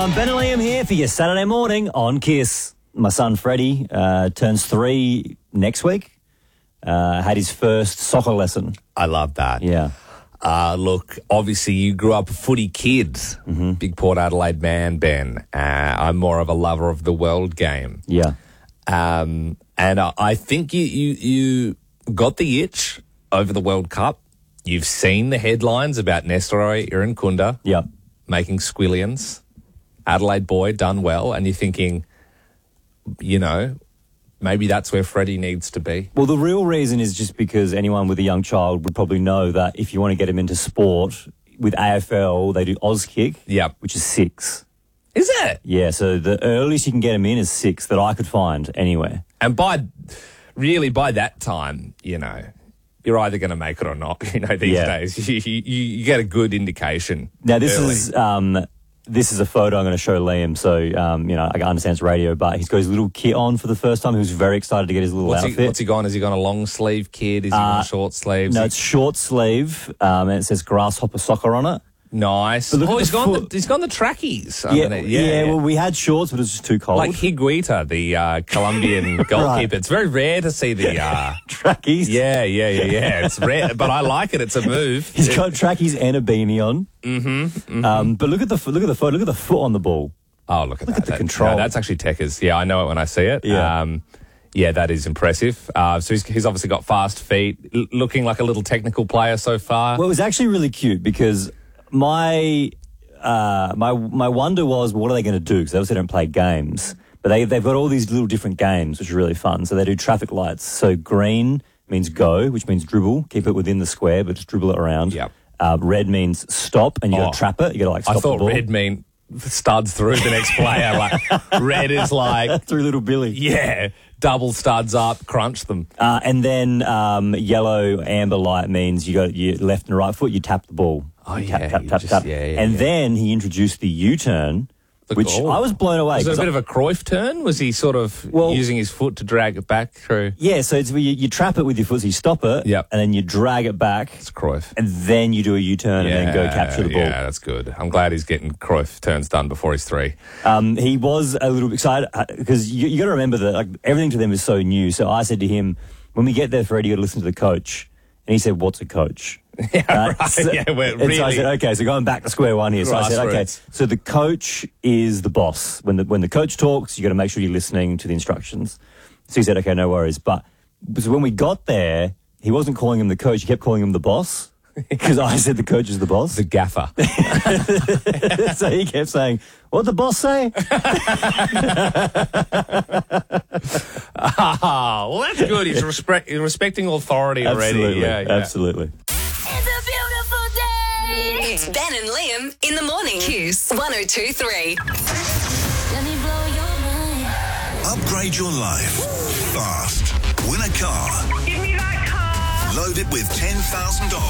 everyone. Ben and Liam here for your Saturday morning on KISS. My son Freddie turns 3 next week. Had his first soccer lesson. I love that. Yeah. Look, obviously you grew up a footy kid. Mm-hmm. Big Port Adelaide man, Ben. I'm more of a lover of the world game. Yeah. And I think you got the itch over the World Cup. You've seen the headlines about Nestor Irankunda Yeah. making squillions. Adelaide boy, done well. And you're thinking, you know, maybe that's where Freddie needs to be. Well, the real reason is just because anyone with a young child would probably know that if you want to get him into sport, with AFL, they do Auskick, Yep. which is 6. Is it? Yeah, so the earliest you can get him in is 6 that I could find anywhere. And by that time, you know, you're either going to make it or not, you know, these days. You get a good indication. Now, this early. is a photo I'm going to show Liam. So, you know, I understand it's radio, but he's got his little kit on for the first time. He was very excited to get his little outfit. What's he gone? Has he gone a long sleeve kid? Is he gone short sleeves? No, it's short sleeve, and it says Grasshopper Soccer on it. Nice. But look at he's the gone the trackies. Yeah, well, we had shorts, but it was just too cold. Like Higuita, the Colombian goalkeeper. Right. It's very rare to see the trackies. Yeah. It's rare, but I like it. It's a move. He's got trackies and a beanie on. But look at the photo. Look at the foot on the ball. Oh, look at that. Look at the control. No, that's actually Techers. Yeah, I know it when I see it. Yeah. Yeah, that is impressive. So he's obviously got fast feet, looking like a little technical player so far. Well, it was actually really cute because my wonder was, what are they going to do? Because they obviously don't play games. But they've got all these little different games, which are really fun. So they do traffic lights. So green means go, which means dribble. Keep it within the square, but just dribble it around. Yep. Red means stop, and you got to trap it. You got to stop the ball. I thought red mean studs through the next player. Like red is like through little Billy. Yeah, double studs up, crunch them. And then yellow amber light means you got your left and right foot. You tap the ball. Oh, you yeah. tap. And then he introduced the U-turn, which I was blown away. Was it a bit of a Cruyff turn? Was he sort of using his foot to drag it back through? Yeah, so it's where you trap it with your foot, so you stop it, and then you drag it back. It's Cruyff. And then you do a U-turn and then go capture the ball. Yeah, that's good. I'm glad he's getting Cruyff turns done before he's 3. He was a little excited because you got to remember that everything to them is so new. So I said to him, when we get there, Freddie, you got to listen to the coach. And he said, "What's a coach?" Yeah, right. So, yeah, we're and really... so I said, "Okay, so going back to square one here." So I said, "Okay, so the coach is the boss. When the coach talks, you got to make sure you're listening to the instructions." So he said, "Okay, no worries." But so when we got there, he wasn't calling him the coach; he kept calling him the boss because I said the coach is the boss, the gaffer. So he kept saying, "What'd the boss say?" Well, that's good. He's respecting authority already. Absolutely. It's a beautiful day. It's Ben and Liam in the morning. KISS 102.3. Let me blow your mind. Upgrade your life fast. Win a car. Give me that car. Load it with $10,000.